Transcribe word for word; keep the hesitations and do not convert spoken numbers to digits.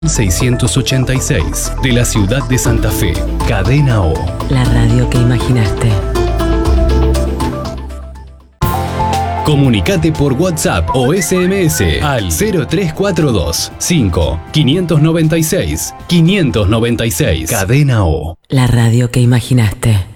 seiscientos ochenta y seis de la ciudad de Santa Fe. Cadena O. La radio que imaginaste. Comunicate por WhatsApp o S M S al cero tres cuatro dos cinco cinco nueve seis cinco nueve seis. Cadena O. La radio que imaginaste.